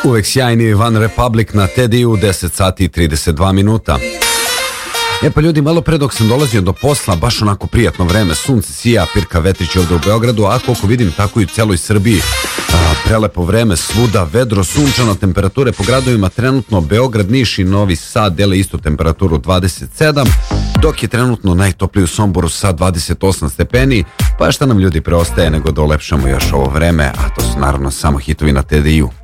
Uvek sjajni One Republic na TDI-u 10 sati i 32 minuta. Pa ljudi, malo pre dok sam dolazio do posla, baš onako prijatno vreme, sunce sija, pirka vetrić ovde u Beogradu, a koliko vidim tako i u celoj Srbiji. Prelepo vreme svuda, vedro, sunčano, temperature po gradovima trenutno Beograd, Niš i Novi Sad dele istu temperaturu 27, dok je trenutno najtopliji u Somboru sa 28 stepeni. Pa šta nam ljudi preostaje nego da ulepšamo još ovo vreme, a to su naravno samo hitovi na TDI-u.